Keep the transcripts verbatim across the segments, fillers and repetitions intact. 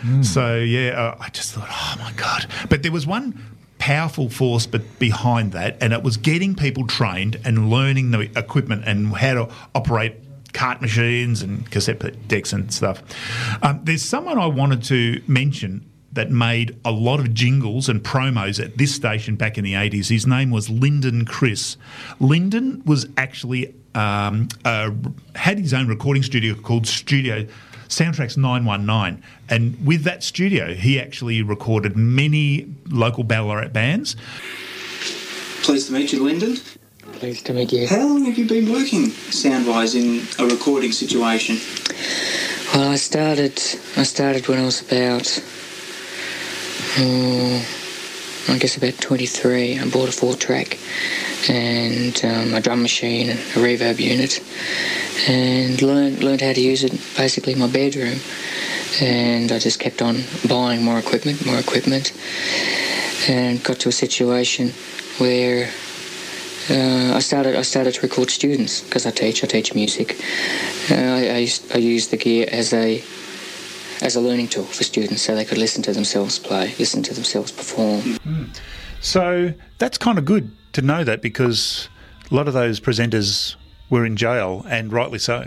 Mm. So, yeah, uh, I just thought, oh, my God. But there was one powerful force but behind that, and it was getting people trained and learning the equipment and how to operate cart machines and cassette decks and stuff. Um, there's someone I wanted to mention that made a lot of jingles and promos at this station back in the eighties. His name was Lyndon Chris. Lyndon was actually um, uh, had his own recording studio called Studio Soundtracks nine one nine, and with that studio he actually recorded many local Ballarat bands. Pleased to meet you, Lyndon. Pleased to meet you. How long have you been working sound-wise in a recording situation? Well, I started I started when I was about, uh, I guess about twenty-three. I bought a four-track and um, a drum machine and a reverb unit, and learned learned how to use it basically in my bedroom. And I just kept on buying more equipment, more equipment, and got to a situation where uh, I started I started to record students because I teach I teach music. Uh, I, I used I used the gear as a as a learning tool for students, so they could listen to themselves play, listen to themselves perform. Mm. So that's kind of good to know that, because a lot of those presenters were in jail, and rightly so.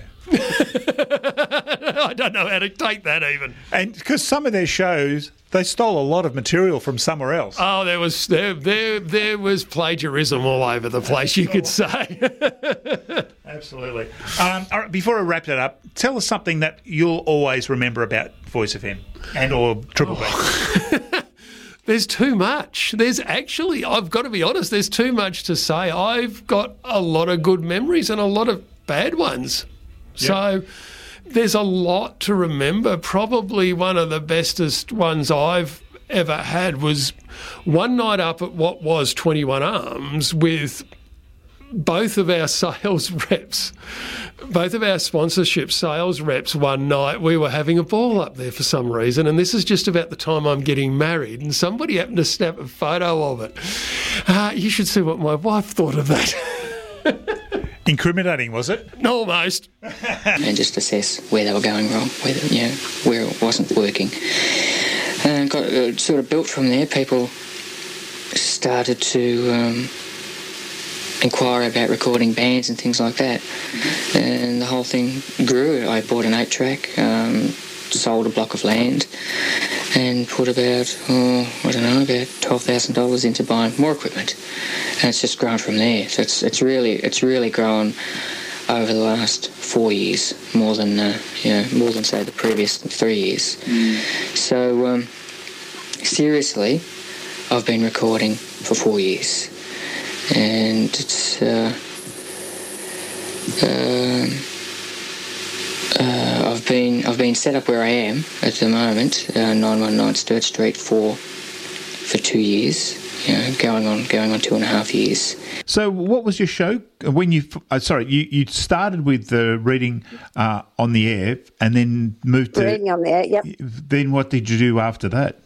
I don't know how to take that even. And because some of their shows, they stole a lot of material from somewhere else. Oh, there was there there there was plagiarism all over the place, you could say. Absolutely. Um, all right, before I wrap that up, tell us something that you'll always remember about Voice F M and or Triple B. Oh. There's too much. There's actually, I've got to be honest, there's too much to say. I've got a lot of good memories and a lot of bad ones. Yep. So there's a lot to remember. Probably one of the bestest ones I've ever had was one night up at what was twenty-one Arms with both of our sales reps, both of our sponsorship sales reps one night. We were having a ball up there for some reason, and this is just about the time I'm getting married, and somebody happened to snap a photo of it. Uh, you should see what my wife thought of that. Incriminating, was it? Almost. And just assess where they were going wrong, where, the, you know, where it wasn't working. And got uh, sort of built from there. People started to um, inquire about recording bands and things like that. And the whole thing grew. I bought an eight-track, um, sold a block of land, and put about, oh, I don't know, about twelve thousand dollars into buying more equipment. And it's just grown from there. So it's it's really it's really grown over the last four years, more than uh, you know, more than say the previous three years. Mm. So um, seriously, I've been recording for four years, and it's uh, uh, uh, I've been I've been set up where I am at the moment, uh, nine one nine Sturt Street for for two years. You know, going on going on two and a half years. So what was your show when you uh, sorry you, you started with the reading uh, on the air and then moved to reading on the air? Yep. Then what did you do after that?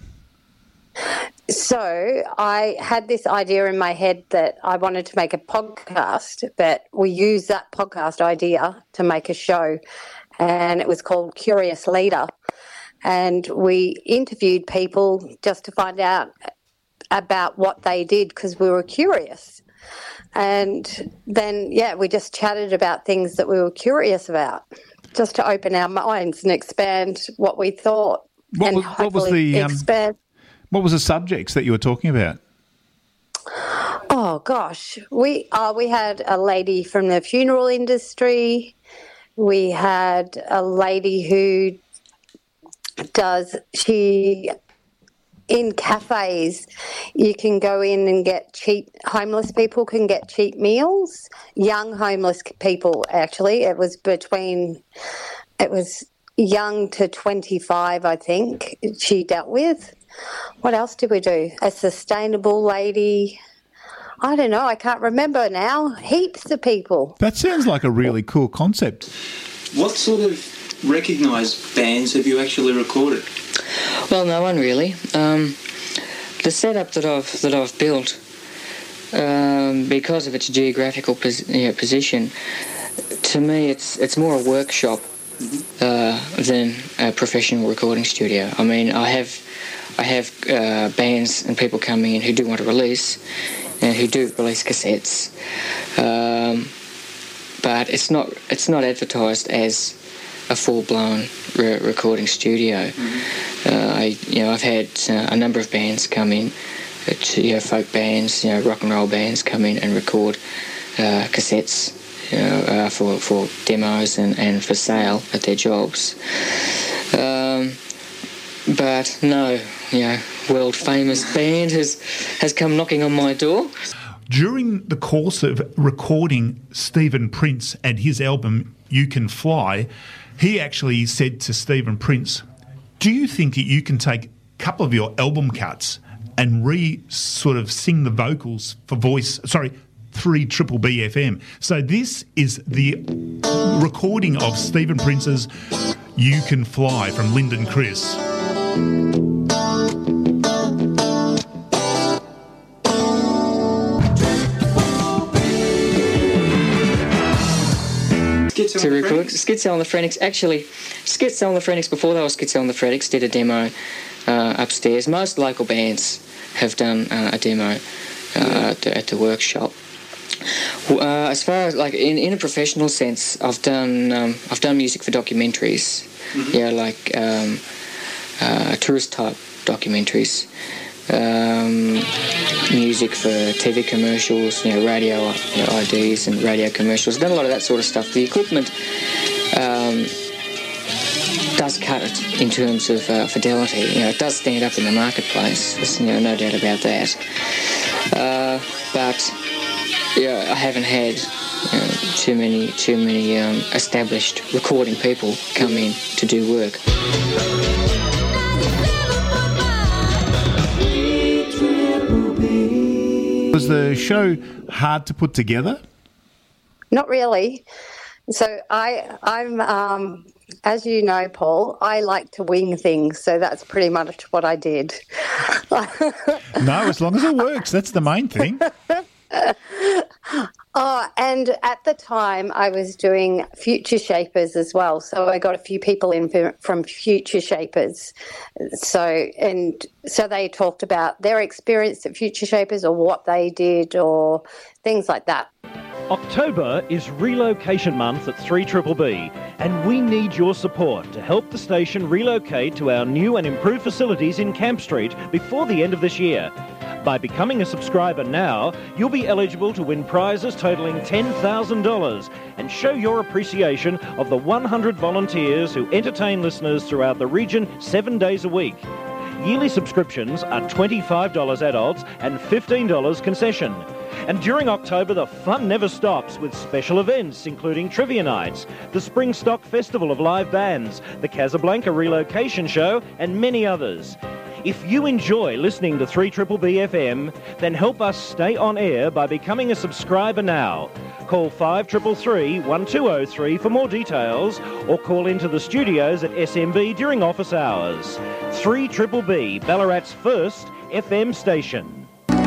So I had this idea in my head that I wanted to make a podcast, but we used that podcast idea to make a show, and it was called Curious Leader, and we interviewed people just to find out about what they did because we were curious. And then, yeah, we just chatted about things that we were curious about, just to open our minds and expand what we thought. What and was, what was the expand. Um, what was the subjects that you were talking about? Oh gosh, we uh, we had a lady from the funeral industry. We had a lady who does she. In cafes, you can go in and get cheap, homeless people can get cheap meals. Young homeless people, actually. It was between, it was young to twenty-five, I think, she dealt with. What else did we do? A sustainable lady. I don't know, I can't remember now. Heaps of people. That sounds like a really cool concept. What sort of recognised bands have you actually recorded? Well, no one really. Um, the setup that I've that I've built, um, because of its geographical pos- you know, position, to me it's it's more a workshop mm-hmm. uh, than a professional recording studio. I mean, I have I have uh, bands and people coming in who do want to release and who do release cassettes, um, but it's not it's not advertised as a full-blown re- recording studio. Mm-hmm. Uh, I, you know, I've had uh, a number of bands come in, uh, to, you know, folk bands, you know, rock and roll bands come in and record uh, cassettes, you know, uh, for for demos and, and for sale at their jobs. Um, but no, you know, world famous band has has come knocking on my door. During the course of recording Stephen Prince and his album You Can Fly, he actually said to Stephen Prince, do you think that you can take a couple of your album cuts and re sort of sing the vocals for voice, sorry, three Triple B F M? So this is the recording of Stephen Prince's You Can Fly from Lyndon Chris. To record Schizo and the Phoenix. Actually, Schizo and the Phoenix, before they were Schizo and the Phoenix, did a demo uh, upstairs. Most local bands have done uh, a demo uh, at, the, at the workshop. Uh, as far as like in, in a professional sense, I've done um, I've done music for documentaries. Mm-hmm. Yeah, like um, uh, tourist type documentaries. Um, music for T V commercials, you know, radio you know, I Ds and radio commercials. Done a lot of that sort of stuff. The equipment um, does cut it in terms of uh, fidelity. You know, it does stand up in the marketplace. There's, you know, no doubt about that. Uh, but yeah, I haven't had you know, too many too many um, established recording people come in to do work. Was the show hard to put together? Not really. So I, I'm, um, as you know, Paul, I like to wing things. So that's pretty much what I did. No, as long as it works, that's the main thing. Oh, and at the time I was doing Future Shapers as well. So I got a few people in from Future Shapers. So, and so they talked about their experience at Future Shapers or what they did or things like that. October is relocation month at three Triple B, and we need your support to help the station relocate to our new and improved facilities in Camp Street before the end of this year. By becoming a subscriber now, you'll be eligible to win prizes totalling ten thousand dollars and show your appreciation of the one hundred volunteers who entertain listeners throughout the region seven days a week. Yearly subscriptions are twenty-five dollars adults and fifteen dollars concession. And during October, the fun never stops with special events including trivia nights, the Spring Stock Festival of live bands, the Casablanca Relocation Show, and many others. If you enjoy listening to three Triple B F M, then help us stay on air by becoming a subscriber now. Call five three three, one two zero three for more details, or call into the studios at S M B during office hours. three Triple B, Ballarat's first F M station.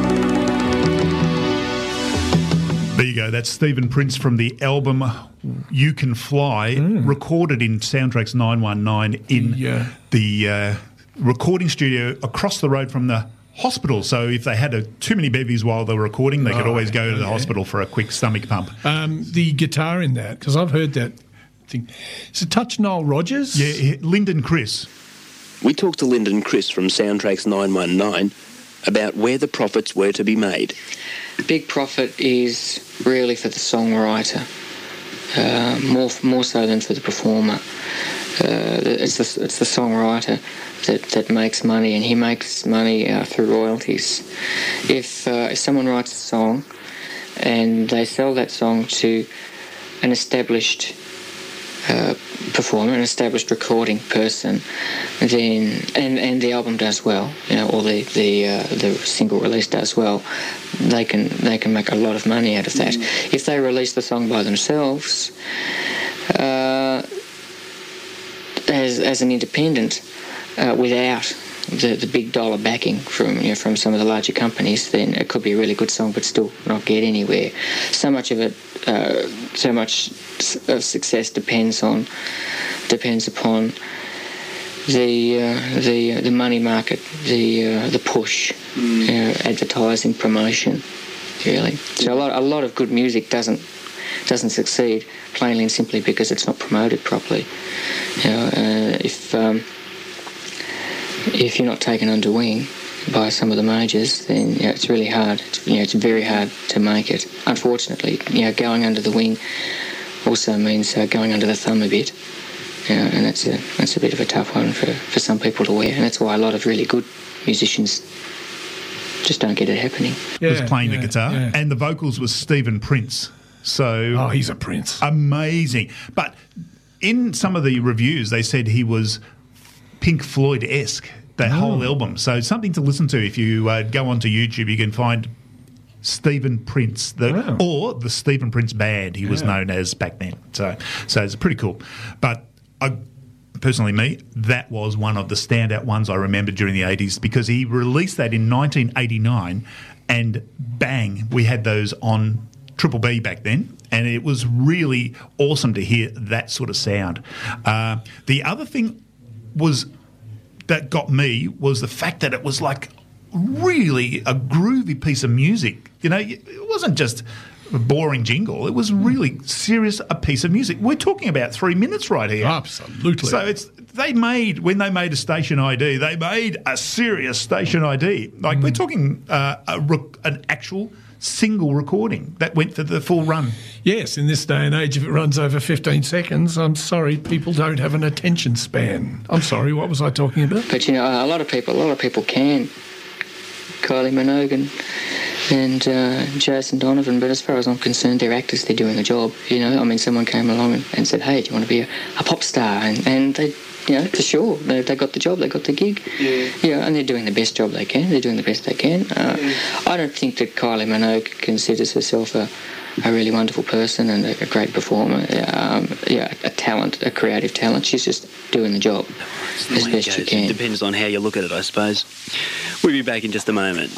There you go. That's Stephen Prince from the album You Can Fly, mm. recorded in Soundtracks nine one nine in yeah. the uh, recording studio across the road from the hospital. So if they had a, too many bevies while they were recording, they oh, could always go to the okay. hospital for a quick stomach pump. Um, the guitar in that, because I've heard that thing. Is it Touch Noel Rogers? Yeah, Lyndon Chris. We talked to Lyndon Chris from Soundtracks nine one nine about where the profits were to be made. Big profit is really for the songwriter, uh, more more so than for the performer. Uh, it's the it's the songwriter that, that makes money, and he makes money uh, through royalties. If uh, if someone writes a song and they sell that song to an established uh, performer, an established recording person, then and, and the album does well, you know, or the the uh, the single release does well, they can they can make a lot of money out of that. Mm. If they release the song by themselves, uh, as as an independent, uh, without the the big dollar backing from you know from some of the larger companies, then it could be a really good song but still not get anywhere. So much of it, uh, so much of success depends on depends upon the uh, the the money market, the uh, the push, mm. you know, advertising, promotion, really. So a lot a lot of good music doesn't doesn't succeed plainly and simply because it's not promoted properly. You know, uh, if um, if you're not taken under wing by some of the majors, then you know, it's really hard. It's, you know, it's very hard to make it. Unfortunately, you know, going under the wing also means uh, going under the thumb a bit. You know, and that's a that's a bit of a tough one for, for some people to wear, and that's why a lot of really good musicians just don't get it happening. Yeah, was playing yeah, the guitar, yeah. and the vocals was Stephen Prince. So oh, he's a prince, amazing. But in some of the reviews, they said he was Pink Floyd-esque. That oh. whole album. So something to listen to. If you uh, go onto YouTube, you can find Stephen Prince, the, wow. or the Stephen Prince Band, he yeah. was known as back then. So, so it's pretty cool. But I, personally, me, that was one of the standout ones I remember during the eighties because he released that in nineteen eighty-nine, and bang, we had those on Triple B back then, and it was really awesome to hear that sort of sound. Uh, the other thing was that got me was the fact that it was like really a groovy piece of music. You know, it wasn't just a boring jingle. It was really serious a piece of music. We're talking about three minutes right here. Absolutely. So it's they made when they made a station I D, they made a serious station I D. Like mm. we're talking uh, a, an actual single recording that went for the full run. Yes, in this day and age, if it runs over fifteen seconds, I'm sorry, people don't have an attention span. I'm sorry, what was I talking about? But, you know, a lot of people, a lot of people can. Kylie Minogue and, and uh, Jason Donovan, but as far as I'm concerned, they're actors, they're doing the job, you know. I mean, someone came along and, and said, hey, do you want to be a, a pop star? And, and they, you know, for sure, they, they got the job, they got the gig. Yeah. Yeah, and they're doing the best job they can, they're doing the best they can. Uh, yeah. I don't think that Kylie Minogue considers herself a, a really wonderful person and a, a great performer. Um, yeah, a talent, a creative talent. She's just doing the job as best she can. It depends on how you look at it, I suppose. We'll be back in just a moment.